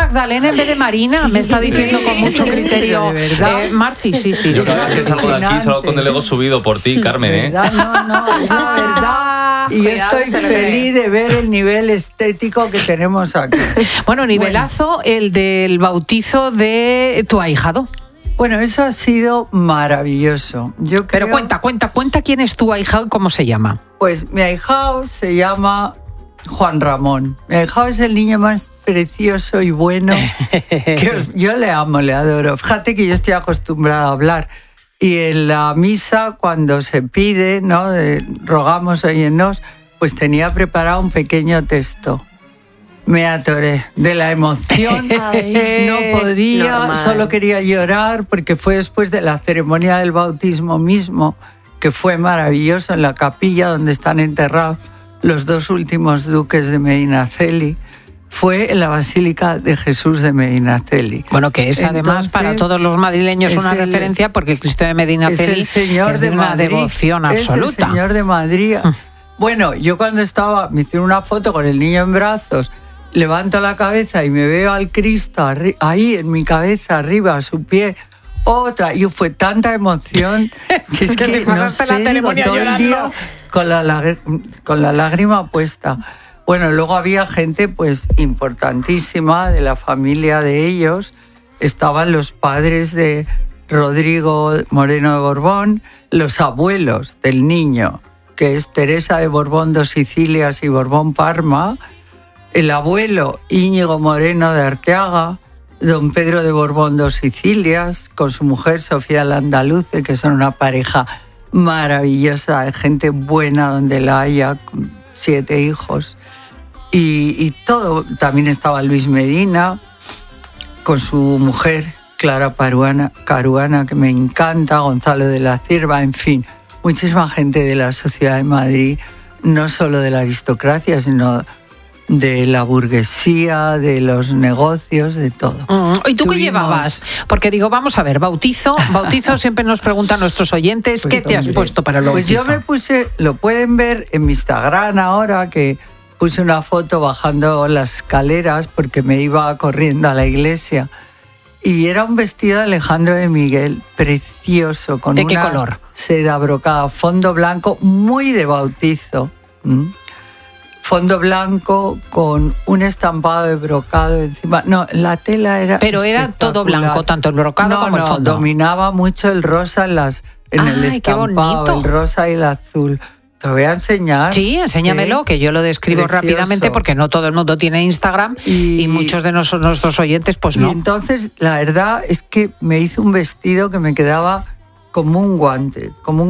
Magdalena en vez de Marina, me está diciendo con mucho criterio. Marci, sí. Yo cada vez que salgo de aquí salgo con el ego subido por ti, Carmen, ¿eh? No, es la verdad. Y estoy feliz de ver el nivel estético que tenemos aquí. Bueno, nivelazo el del bautizo de tu ahijado. Bueno, eso ha sido maravilloso. Pero cuenta quién es tu ahijado y cómo se llama. Pues mi ahijado se llama Juan Ramón. Mi ahijado es el niño más precioso y bueno. Yo le amo, le adoro. Fíjate que yo estoy acostumbrada a hablar. Y en la misa, cuando se pide, ¿no? Rogamos, óyenos, pues tenía preparado un pequeño texto. Me atoré de la emoción, no podía, solo quería llorar porque fue después de la ceremonia del bautismo mismo, que fue maravilloso en la capilla donde están enterrados los dos últimos duques de Medinaceli. Fue en la Basílica de Jesús de Medinaceli. Bueno, que es además para todos los madrileños una referencia porque el Cristo de Medinaceli es de una devoción absoluta. Es el Señor de Madrid. Bueno, yo cuando estaba, me hicieron una foto con el niño en brazos, levanto la cabeza y me veo al Cristo ahí en mi cabeza, arriba, a su pie. Otra, y fue tanta emoción que es que no sé, digo, todo el día con la lágrima puesta. Bueno, luego había gente pues importantísima de la familia de ellos. Estaban los padres de Rodrigo Moreno de Borbón, los abuelos del niño, que es Teresa de Borbón dos Sicilias y Borbón Parma, el abuelo Íñigo Moreno de Arteaga, don Pedro de Borbón dos Sicilias, con su mujer Sofía la Andaluce, que son una pareja maravillosa, de gente buena donde la haya, con 7 hijos. Y todo, también estaba Luis Medina, con su mujer Clara Caruana, que me encanta, Gonzalo de la Cierva, en fin, muchísima gente de la sociedad de Madrid, no solo de la aristocracia, sino de la burguesía, de los negocios, de todo. ¿Y tú qué llevabas? Porque digo, vamos a ver, bautizo siempre nos preguntan nuestros oyentes, pues, ¿qué te has puesto para el bautizo? Pues yo me puse, lo pueden ver en mi Instagram ahora, que puse una foto bajando las escaleras porque me iba corriendo a la iglesia. Y era un vestido de Alejandro de Miguel, precioso, con ¿de qué color? Seda brocada, fondo blanco, muy de bautizo. Fondo blanco con un estampado de brocado encima. No, la tela era pero era todo blanco, tanto el brocado como el fondo. Dominaba mucho el rosa en el estampado, el rosa y el azul. Te voy a enseñar. Sí, enséñamelo, que yo lo describo rápidamente porque no todo el mundo tiene Instagram y muchos de nuestros oyentes pues no. Y entonces la verdad es que me hizo un vestido que me quedaba como un guante.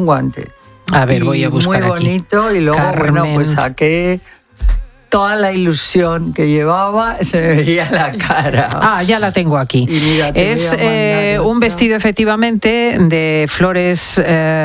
A ver, voy a buscar muy bonito aquí. Y luego, Carmen. Bueno, pues saqué toda la ilusión que llevaba, se me veía la cara. Ya la tengo aquí. Mira, es un vestido efectivamente de flores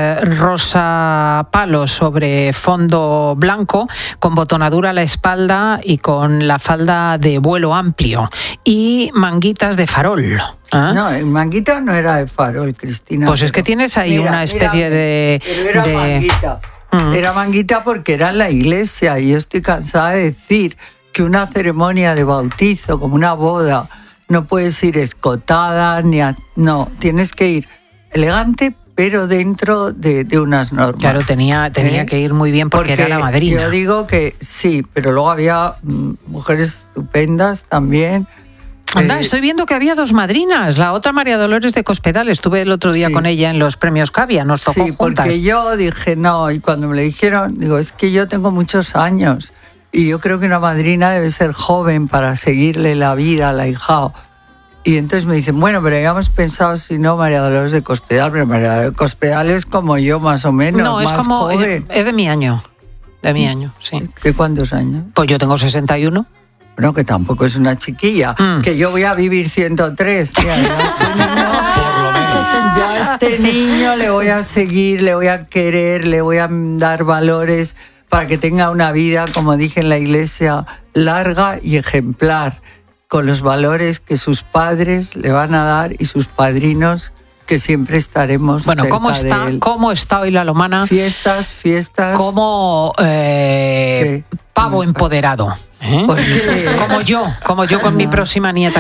rosa palo sobre fondo blanco, con botonadura a la espalda y con la falda de vuelo amplio y manguitas de farol. No, el manguita no era de farol, Cristina. Pues es que tienes ahí una especie de... Pero era manguita. Era manguita porque era en la iglesia y yo estoy cansada de decir que una ceremonia de bautizo, como una boda, no puedes ir escotada, no, tienes que ir elegante, pero dentro de unas normas. Claro, tenía que ir muy bien porque era la madrina. Yo digo que sí, pero luego había mujeres estupendas también. Anda, estoy viendo que había 2 madrinas. La otra, María Dolores de Cospedal, estuve el otro día con ella en los premios Cavia, nos tocó juntas. Porque yo dije no, y cuando me lo dijeron, digo, es que yo tengo muchos años y yo creo que una madrina debe ser joven para seguirle la vida al ahijado. Y entonces me dicen, bueno, pero habíamos pensado si no María Dolores de Cospedal, pero María Dolores de Cospedal es como yo más o menos, no, es más como, joven. Es de mi año, sí. ¿De cuántos años? Pues yo tengo 61. Bueno, que tampoco es una chiquilla, que yo voy a vivir 103. Tía, yo a este niño le voy a seguir, le voy a querer, le voy a dar valores para que tenga una vida, como dije en la iglesia, larga y ejemplar, con los valores que sus padres le van a dar y sus padrinos, que siempre estaremos cerca de él. ¿Cómo está hoy la Lomana? Fiestas. Como pavo empoderado. Como yo con mi próxima nieta.